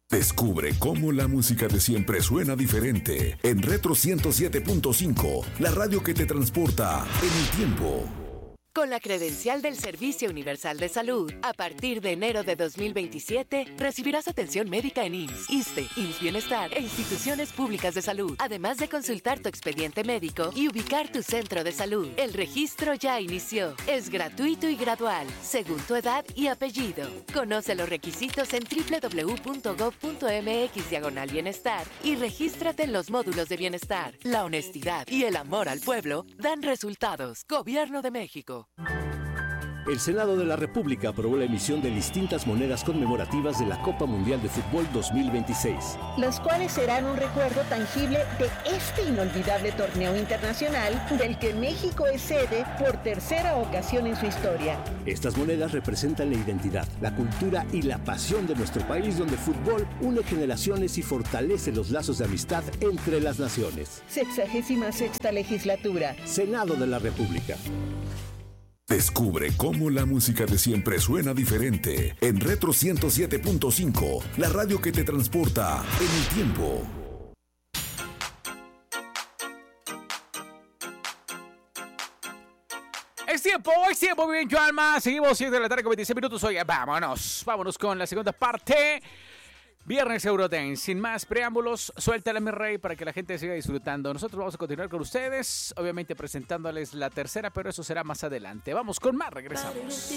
Descubre cómo la música de siempre suena diferente en Retro 107.5, la radio que te transporta en el tiempo. Con la credencial del Servicio Universal de Salud, a partir de enero de 2027, recibirás atención médica en IMSS, ISSSTE, IMSS Bienestar e instituciones públicas de salud, además de consultar tu expediente médico y ubicar tu centro de salud. El registro ya inició. Es gratuito y gradual, según tu edad y apellido. Conoce los requisitos en www.gov.mx/bienestar y regístrate en los módulos de bienestar. La honestidad y el amor al pueblo dan resultados. Gobierno de México. El Senado de la República aprobó la emisión de distintas monedas conmemorativas de la Copa Mundial de Fútbol 2026. Las cuales serán un recuerdo tangible de este inolvidable torneo internacional del que México es sede por tercera ocasión en su historia. Estas monedas representan la identidad, la cultura y la pasión de nuestro país, donde el fútbol une generaciones y fortalece los lazos de amistad entre las naciones. 66ª legislatura. Senado de la República. Descubre cómo la música de siempre suena diferente en Retro 107.5, la radio que te transporta en el tiempo. Es tiempo, muy bien, yo Alma. Seguimos 7 de la tarde con 26 minutos. Oiga, vámonos con la segunda parte. Viernes Eurodance, sin más preámbulos, suéltala mi rey para que la gente siga disfrutando. Nosotros vamos a continuar con ustedes, obviamente presentándoles la tercera, pero eso será más adelante. Vamos con más, regresamos.